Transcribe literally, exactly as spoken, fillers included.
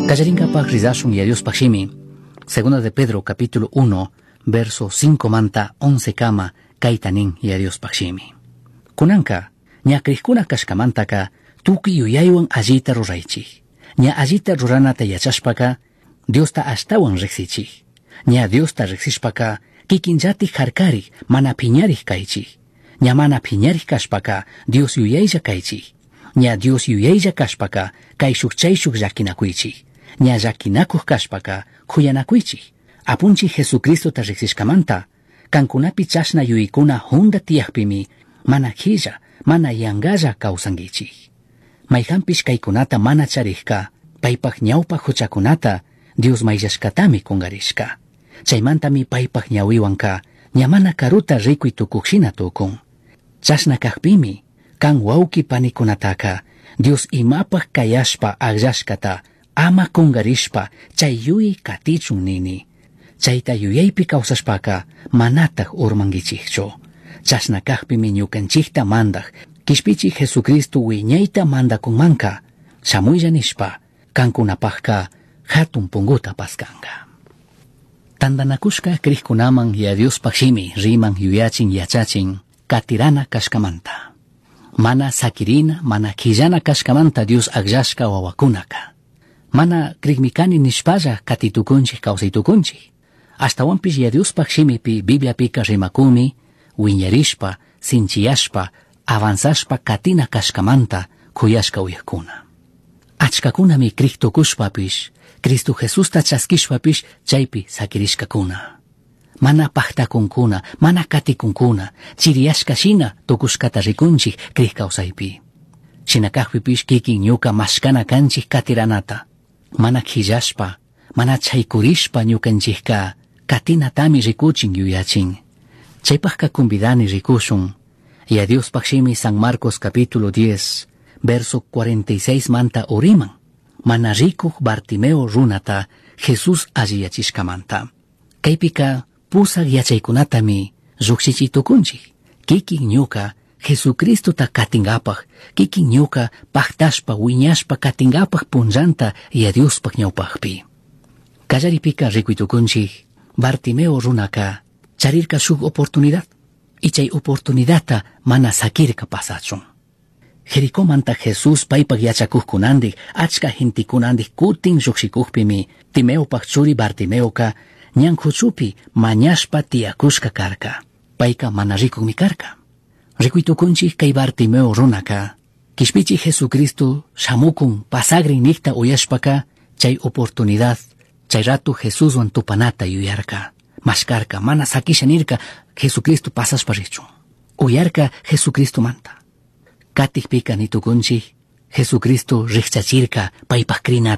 Kallarinkapak rizashun y Dios pashimi. Segunda de Pedro capítulo uno, verso cinco manta once kama kaitanin y Dios pashimi. Kunanka, ña krikuna kashkamantaka tuki yuyaywan allita ruraychi. Ña allita ruranata yachashpaka Dios ta ashtawan riksichi. Ña Dios ta riksishpaka kikinjati harkari mana piñarij kaychi. Ña mana piñarij kashpaka Dios yuyaylla kaychi. Ña Dios yuyaylla kashpaka kay shukchayshuk llakinakuychi. Ña llakinakuj kashpaka kuyanakuychi. Apunchi Jesucristo ta riksishkamanta kankunapi chashna yuykuna hunda tiyakpimi mana khilla, mana yangalla kawsangichi. Mayhampish kaykunata mana charikka, paypak ñawpak huchakunata Dios mayllashkatami kungarishka. Chaymantami paypak ñawiwanka ñamana karuta rikuy tukuqshina tukun. Chashna kaqpimi kan wawki panikunataka Dios imapak kayashpa agllashkata ama kungarishpa chay yuyi katichun nini. Chayta yuyaypi kawsashpaka manataq urmangichikchu. Chashna kaqpimi ñukanchikta mandag kishpichi Jesucristo wiñayta mandakunmanka shamuylla nishpa kankunapaqka hatun punguta paskanka. Tandanakushka krikkunaman ya Dios pashimi riman yuyachin yachachin katirana kashkamanta. Mana sakirina, mana khillana kashkamanta Dios agllashka wawakunaka. Mana krikmikani nishpalla katitukunchik kawsaytukunchik. Ashtawanpish ya Dios pashimipi Biblia pika rimakumi wiñarishpa, sinchiyashpa, avanzashpa katina kashkamanta kuyashka uyakkuna. Achkakunami kriktukushpapish, Cristo Jesusta chaskishpapish chaypi sakirishkakuna. Mana pahtakunkuna, mana katikunkuna, chiriyashka shina tukushkata rikunchik krikkausaypi. Shinakaqpipish kikin ñuka mashkana kanchik katiranata. Mana khillashpa, mana chaykurishpa ñukanchikka katinatami rikuchin yuyachin. Chaypaqka convidani rikushun. Y a Dios pashimi San Marcos capítulo diez, verso cuarenta y seis manta uriman. Mana rikuj Bartimeo runata Jesús alliyachishkamanta. Kaypika pusaq yachaykunatami llukshichitukunchik. Kikin ñuka Jesucristo ta katingapaq, kikin ñuka paktashpa wiñashpa katingapaq punllanta y a Dios paq ñawpaqpi. Kallaripika rikuytukunchik Bartimeo runaka charirka shuk oportunidad. Y chay oportunidadta mana sakirka pasachun. Jericomanta Jesús paypak yachakuqkunandik achka gentikunandik kutin lluksikuqpimi Timeopak churi Bartimeoka ñan huchupi mañashpa tiyakushka karka. Payka mana rikukmi karka. Rikuytukunchik kay Bartimeo runaka kishpichi Jesucristo shamukun pasagrin nikta uyashpaka chay oportunidad chay rato Jesuswan tupanata yuyarka. Mashkarka mana sakishanirka Jesucristo pasashpa richu. Uyarka Jesucristo manta. Katikpika nitukunchik Jesucristo rikchachirka paypak krina